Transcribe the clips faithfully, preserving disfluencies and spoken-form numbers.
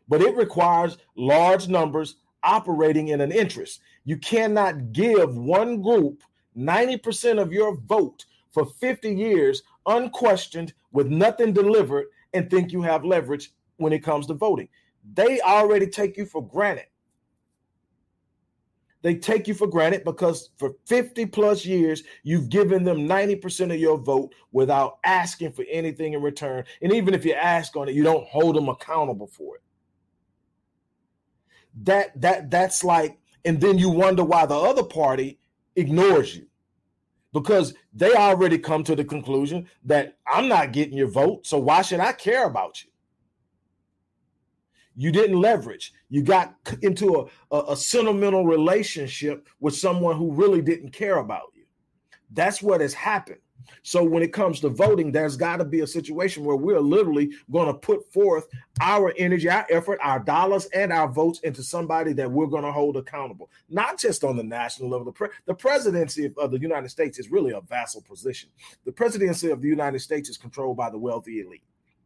but it requires large numbers operating in an interest. You cannot give one group ninety percent of your vote for fifty years unquestioned with nothing delivered and think you have leverage when it comes to voting. They already take you for granted. They take you for granted because for fifty plus years, you've given them ninety percent of your vote without asking for anything in return. And even if you ask on it, you don't hold them accountable for it. That that that's like, and then you wonder why the other party ignores you, because they already come to the conclusion that I'm not getting your vote, so why should I care about you? You didn't leverage. You got into a, a, a sentimental relationship with someone who really didn't care about you. That's what has happened. So when it comes to voting, there's got to be a situation where we're literally going to put forth our energy, our effort, our dollars, and our votes into somebody that we're going to hold accountable, not just on the national level. The, pre- the presidency of, of the United States is really a vassal position. The presidency of the United States is controlled by the wealthy elite.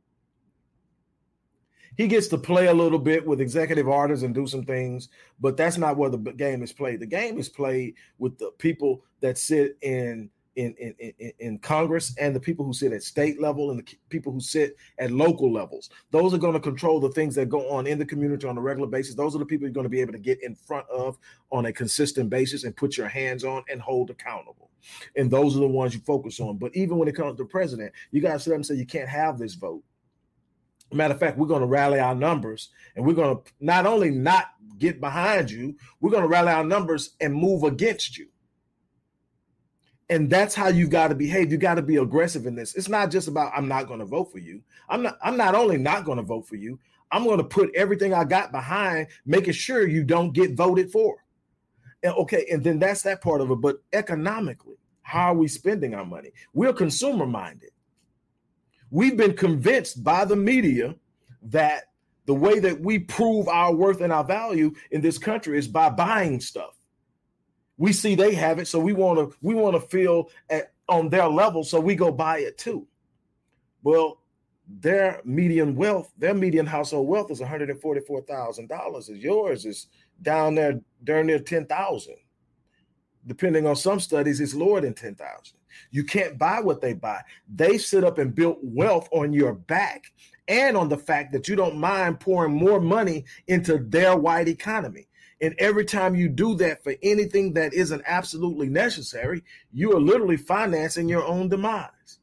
He gets to play a little bit with executive orders and do some things, but that's not where the game is played. The game is played with the people that sit in In, in, in, in Congress and the people who sit at state level and the people who sit at local levels. Those are going to control the things that go on in the community on a regular basis. Those are the people you're going to be able to get in front of on a consistent basis and put your hands on and hold accountable. And those are the ones you focus on. But even when it comes to the president, you got to sit up and say, you can't have this vote. Matter of fact, we're going to rally our numbers and we're going to not only not get behind you, we're going to rally our numbers and move against you. And that's how you got to behave. You got to be aggressive in this. It's not just about, I'm not going to vote for you. I'm not, I'm not only not going to vote for you, I'm going to put everything I got behind making sure you don't get voted for. And okay. And then that's that part of it. But economically, how are we spending our money? We're consumer minded. We've been convinced by the media that the way that we prove our worth and our value in this country is by buying stuff. We see they have it, so we want to we want to feel at, on their level, so we go buy it too. Well, their median wealth, their median household wealth is one hundred forty-four thousand dollars. As yours is down there, darn near ten thousand. Depending on some studies, it's lower than ten thousand. You can't buy what they buy. They sit up and built wealth on your back and on the fact that you don't mind pouring more money into their white economy. And every time you do that for anything that isn't absolutely necessary, you are literally financing your own demise.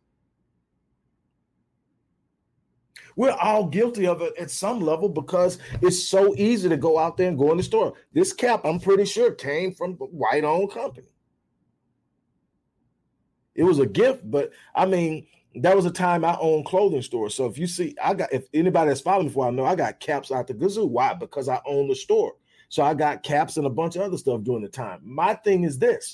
We're all guilty of it at some level because it's so easy to go out there and go in the store. This cap, I'm pretty sure, came from a white-owned company. It was a gift, but I mean, that was a time I owned clothing stores. So if you see, I got, if anybody that's following me for I know, I got caps out the gazoo. Why? Because I own the store. So I got caps and a bunch of other stuff during the time. My thing is this.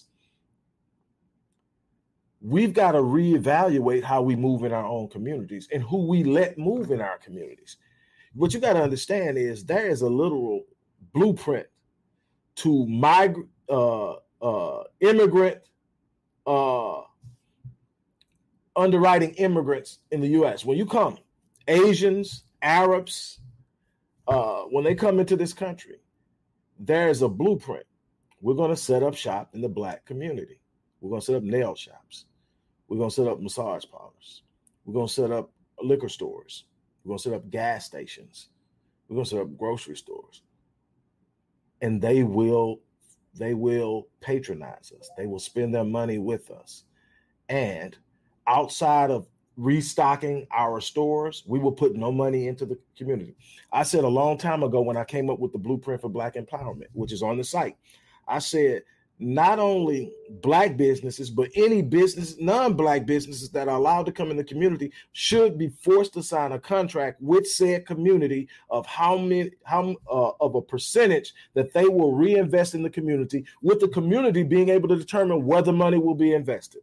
We've got to reevaluate how we move in our own communities and who we let move in our communities. What you got to understand is there is a literal blueprint to migrant, uh, uh, immigrant, uh, underwriting immigrants in the U S. When you come, Asians, Arabs, uh, when they come into this country, there's a blueprint. We're going to set up shop in the Black community. We're going to set up nail shops. We're going to set up massage parlors. We're going to set up liquor stores. We're going to set up gas stations. We're going to set up grocery stores. And they will, they will patronize us. They will spend their money with us. And outside of restocking our stores, we will put no money into the community. I said a long time ago when I came up with the blueprint for Black empowerment, which is on the site, I said not only Black businesses, but any business, non-Black businesses that are allowed to come in the community should be forced to sign a contract with said community of how many, how uh, of a percentage that they will reinvest in the community, with the community being able to determine where the money will be invested.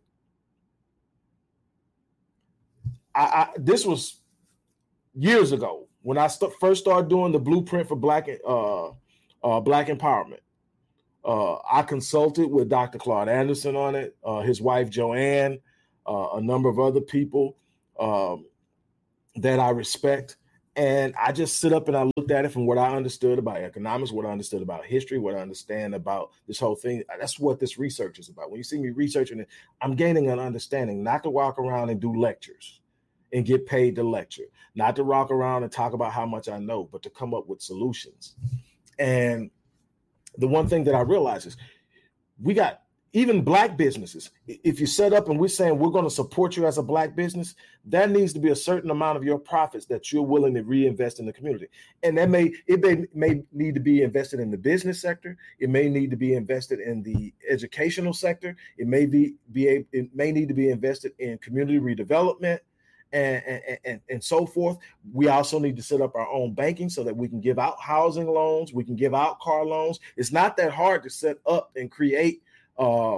I, I, this was years ago when I st- first started doing the blueprint for Black uh, uh, Black empowerment. Uh, I consulted with Doctor Claude Anderson on it, uh, his wife Joanne, uh, a number of other people um, that I respect, And I just sit up and I looked at it from what I understood about economics, what I understood about history, what I understand about this whole thing. That's what this research is about. When you see me researching it, I'm gaining an understanding, not to walk around and do lectures and get paid to lecture, not to walk around and talk about how much I know, but to come up with solutions. And the one thing that I realize is we got even black businesses. If you set up and we're saying we're going to support you as a black business, there needs to be a certain amount of your profits that you're willing to reinvest in the community. And that may, it may, may need to be invested in the business sector. It may need to be invested in the educational sector. It may be, be a, it may need to be invested in community redevelopment. And, and, and, and so forth. We also need to set up our own banking so that we can give out housing loans. We can give out car loans. It's not that hard to set up and create uh,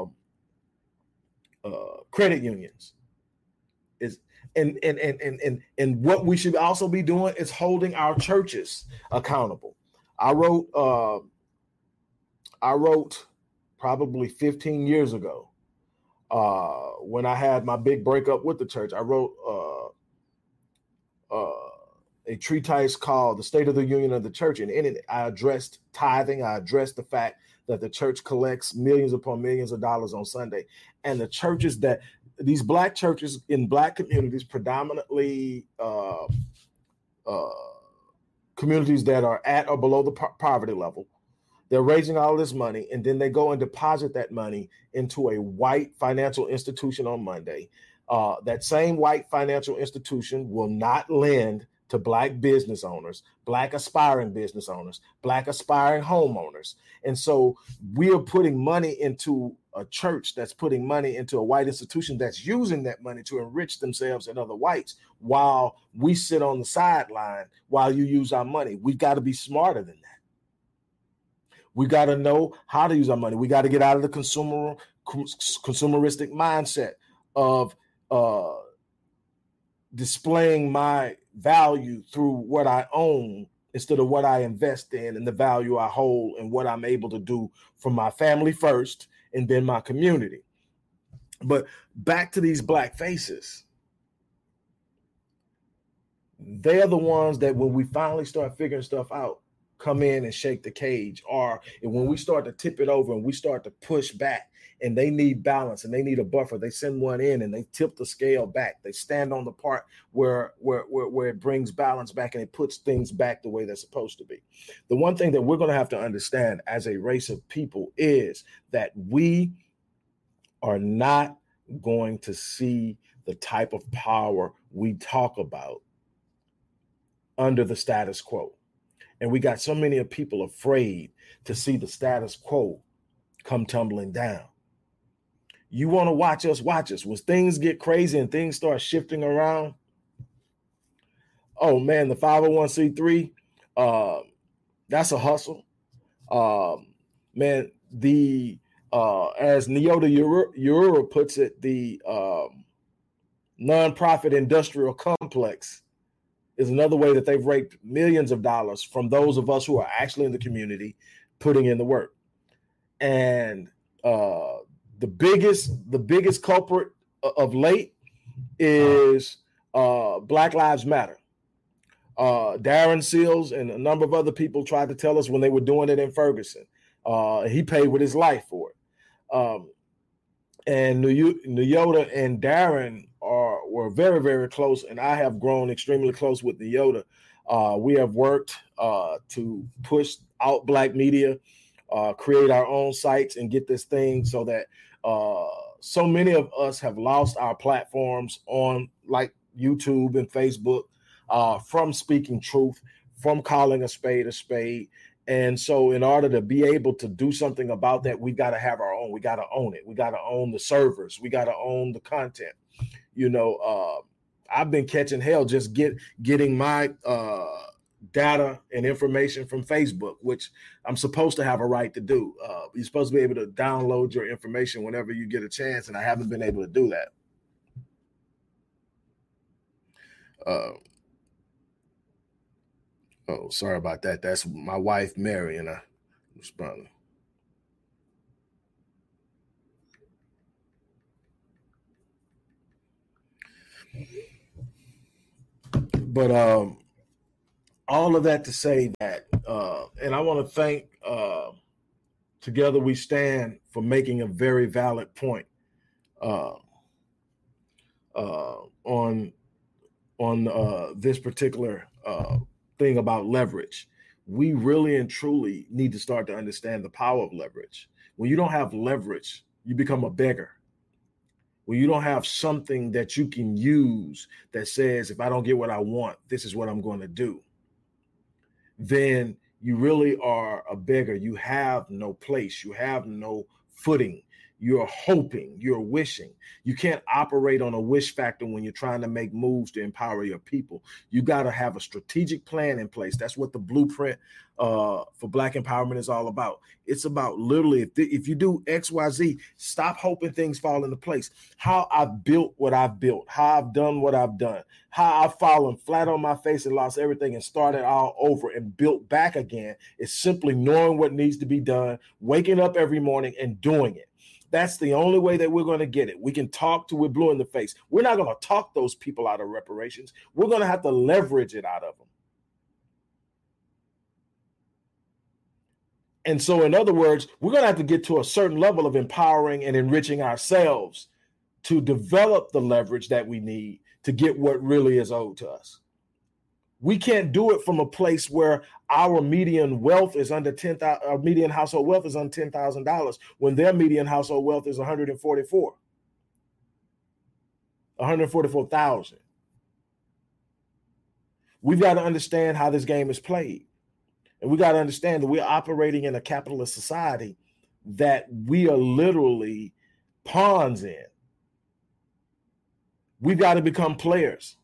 uh, credit unions. Is and, and, and, and, and, and what we should also be doing is holding our churches accountable. I wrote, uh, I wrote probably fifteen years ago, uh, when I had my big breakup with the church. I wrote uh, uh, a treatise called The State of the Union of the Church. And in it, I addressed tithing. I addressed the fact that the church collects millions upon millions of dollars on Sunday. And the churches that, these black churches in black communities, predominantly uh, uh, communities that are at or below the po- poverty level, they're raising all this money, and then they go and deposit that money into a white financial institution on Monday. Uh, that same white financial institution will not lend to black business owners, black aspiring business owners, black aspiring homeowners. And so we are putting money into a church that's putting money into a white institution that's using that money to enrich themselves and other whites while we sit on the sideline while you use our money. We've got to be smarter than that. We got to know how to use our money. We got to get out of the consumer consumeristic mindset of uh, displaying my value through what I own instead of what I invest in and the value I hold and what I'm able to do for my family first and then my community. But back to these black faces. They're the ones that when we finally start figuring stuff out, come in and shake the cage. Or and when we start to tip it over and we start to push back and they need balance and they need a buffer, they send one in and they tip the scale back. They stand on the part where, where, where, where it brings balance back and it puts things back the way they're supposed to be. The one thing that we're going to have to understand as a race of people is that we are not going to see the type of power we talk about under the status quo. And we got so many of people afraid to see the status quo come tumbling down. You want to watch us, watch us. When things get crazy and things start shifting around, oh man, the five oh one c three, uh, that's a hustle. Um, man, the uh, as Nyota Urura puts it, the um, nonprofit industrial complex is another way that they've raked millions of dollars from those of us who are actually in the community putting in the work. And uh, the biggest, the biggest culprit of late is uh, Black Lives Matter. Uh, Darren Seals and a number of other people tried to tell us when they were doing it in Ferguson. Uh, he paid with his life for it. Um, and Nyota and Darren are were very, very close, and I have grown extremely close with Nyota. Uh, we have worked uh, to push out Black media, uh, create our own sites, and get this thing so that uh, so many of us have lost our platforms on like YouTube and Facebook uh, from speaking truth, from calling a spade a spade. And so in order to be able to do something about that, we got to have our own. We got to own it. We got to own the servers. We got to own the content. You know, uh, I've been catching hell just get getting my uh, data and information from Facebook, which I'm supposed to have a right to do. Uh, you're supposed to be able to download your information whenever you get a chance, and I haven't been able to do that. Uh, oh, sorry about that. That's my wife, Mary, and I responding. But um, all of that to say that, uh, and I want to thank uh, Together We Stand for making a very valid point uh, uh, on on uh, this particular uh, thing about leverage. We really and truly need to start to understand the power of leverage. When you don't have leverage, you become a beggar. When you don't have something that you can use that says, if I don't get what I want, this is what I'm going to do, then you really are a beggar. You have no place. You have no footing. You're hoping, you're wishing. You can't operate on a wish factor when you're trying to make moves to empower your people. You got to have a strategic plan in place. That's what the blueprint uh, for Black empowerment is all about. It's about literally, if, the, if you do X, Y, Z, stop hoping things fall into place. How I've built what I've built, how I've done what I've done, how I've fallen flat on my face and lost everything and started all over and built back again is simply knowing what needs to be done, waking up every morning and doing it. That's the only way that we're going to get it. We can talk till we're blue in the face. We're not going to talk those people out of reparations. We're going to have to leverage it out of them. And so, in other words, we're going to have to get to a certain level of empowering and enriching ourselves to develop the leverage that we need to get what really is owed to us. We can't do it from a place where our median wealth is under ten thousand dollars, our median household wealth is under ten thousand dollars when their median household wealth is one hundred forty-four. one hundred forty-four thousand. We've got to understand how this game is played. And we got to understand that we're operating in a capitalist society that we are literally pawns in. We've got to become players.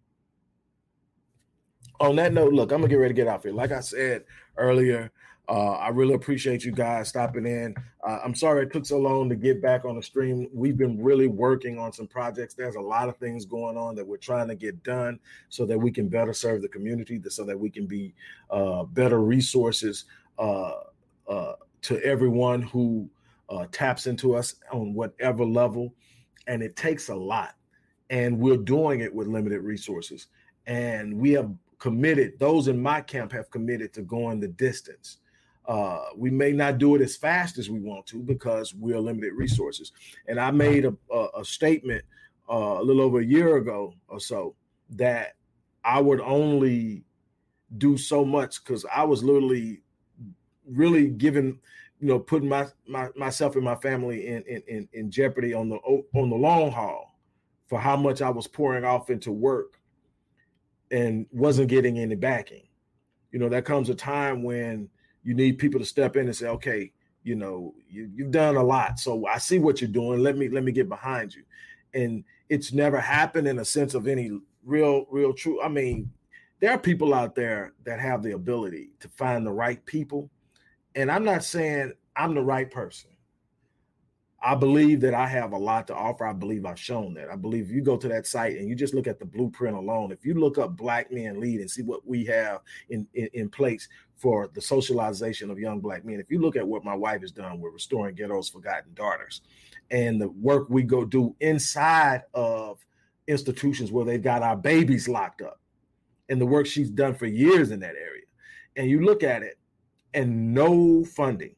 On that note, look, I'm going to get ready to get out here. Like I said earlier, uh, I really appreciate you guys stopping in. Uh, I'm sorry it took so long to get back on the stream. We've been really working on some projects. There's a lot of things going on that we're trying to get done so that we can better serve the community, so that we can be uh, better resources uh, uh, to everyone who uh, taps into us on whatever level. And it takes a lot. And we're doing it with limited resources. And we have committed, those in my camp have committed to going the distance. Uh, we may not do it as fast as we want to because we're limited resources. And I made a, a, a statement uh, a little over a year ago or so that I would only do so much because I was literally really giving, you know, putting my, my myself and my family in, in, in jeopardy on the on the long haul for how much I was pouring off into work and wasn't getting any backing. You know, there comes a time when you need people to step in and say, okay, you know, you, you've done a lot. So I see what you're doing. Let me, let me get behind you. And it's never happened in a sense of any real, real true. I mean, there are people out there that have the ability to find the right people. And I'm not saying I'm the right person. I believe that I have a lot to offer. I believe I've shown that. I believe if you go to that site and you just look at the blueprint alone, if you look up Black Men Lead and see what we have in, in, in place for the socialization of young Black men, if you look at what my wife has done with Restoring Ghetto's Forgotten Daughters and the work we go do inside of institutions where they've got our babies locked up and the work she's done for years in that area, and you look at it and no funding,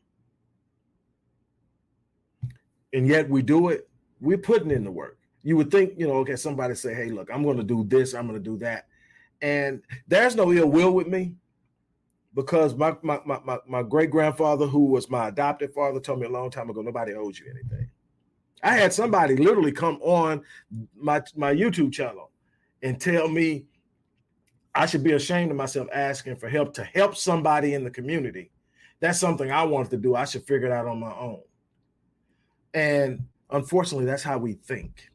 and yet we do it, we're putting in the work. You would think, you know, okay, somebody say, hey, look, I'm going to do this, I'm going to do that. And there's no ill will with me because my my my, my, my great-grandfather, who was my adopted father, told me a long time ago, nobody owes you anything. I had somebody literally come on my, my YouTube channel and tell me I should be ashamed of myself asking for help to help somebody in the community. That's something I wanted to do. I should figure it out on my own. And unfortunately, that's how we think.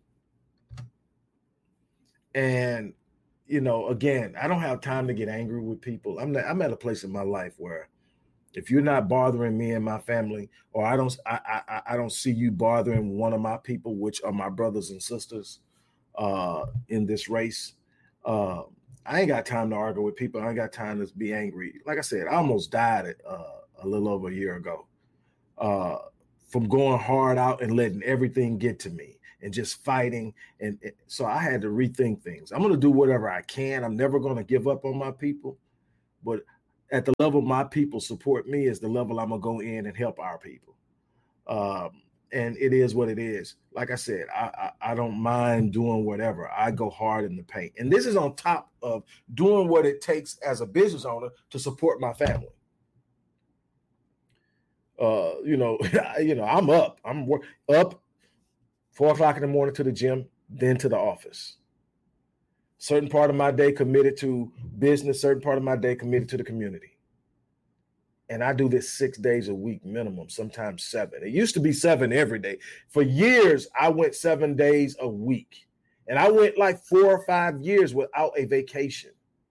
And, you know, again, I don't have time to get angry with people. I'm not, I'm at a place in my life where if you're not bothering me and my family, or I don't, I, I, I don't see you bothering one of my people, which are my brothers and sisters uh, in this race, uh, I ain't got time to argue with people. I ain't got time to be angry. Like I said, I almost died uh, a little over a year ago. Uh, from going hard out and letting everything get to me and just fighting. And, and so I had to rethink things. I'm going to do whatever I can. I'm never going to give up on my people. but at the level my people support me is the level I'm gonna go in and help our people. Um, and it is what it is. Like I said, I, I I don't mind doing whatever. I go hard in the paint, and this is on top of doing what it takes as a business owner to support my family. Uh, you know, you know, I'm up. I'm work, up four o'clock in the morning to the gym, then to the office. Certain part of my day committed to business, certain part of my day committed to the community. And I do this six days a week minimum, sometimes seven. It used to be seven every day. For years, I went seven days a week. And I went like four or five years without a vacation.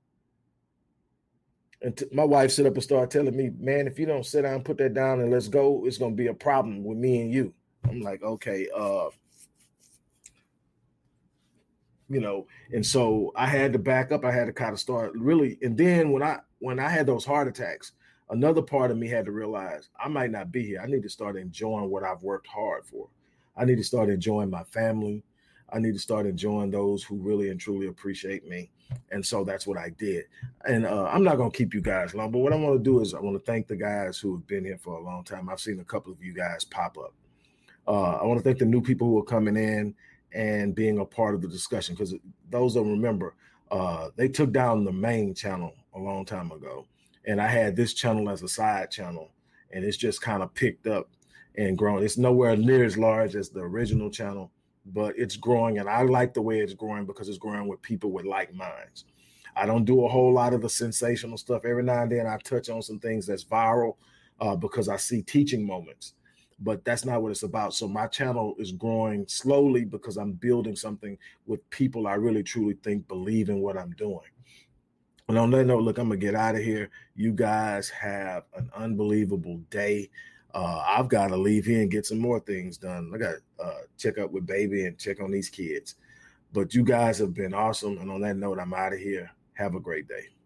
And t- my wife sit up and started telling me, man, if you don't sit down, put that down and let's go, it's going to be a problem with me and you. I'm like, okay, uh, you know, and so I had to back up. I had to kind of start really. And then when I when I had those heart attacks, another part of me had to realize I might not be here. I need to start enjoying what I've worked hard for. I need to start enjoying my family. I need to start enjoying those who really and truly appreciate me. And so that's what I did. And uh, I'm not going to keep you guys long, but what I want to do is I want to thank the guys who have been here for a long time. I've seen a couple of you guys pop up. Uh, I want to thank the new people who are coming in and being a part of the discussion, because those that remember, uh, they took down the main channel a long time ago. And I had this channel as a side channel, and it's just kind of picked up and grown. It's nowhere near as large as the original channel, but it's growing. And I like the way it's growing because it's growing with people with like minds. I don't do a whole lot of the sensational stuff. Every now and then I touch on some things that's viral uh, because I see teaching moments, but that's not what it's about. So my channel is growing slowly because I'm building something with people I really truly think believe in what I'm doing. And on that note, look, I'm going to get out of here. You guys have an unbelievable day. Uh, I've got to leave here and get some more things done. I got to uh, check up with baby and check on these kids. But you guys have been awesome. And on that note, I'm out of here. Have a great day.